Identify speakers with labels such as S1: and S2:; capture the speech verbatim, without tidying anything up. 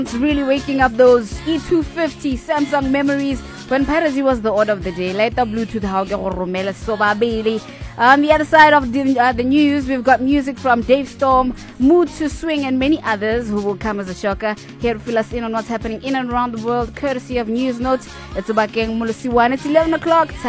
S1: It's really waking up those E two fifty Samsung memories when piracy was the order of the day. Later, Bluetooth, how get Romela Sobabili. On the other side of the, uh, the news, we've got music from Dave Storm, Mood to Swing, and many others who will come as a shocker. Here to fill us in on what's happening in and around the world, courtesy of News Notes. It's about Mulisiwan. It's eleven o'clock.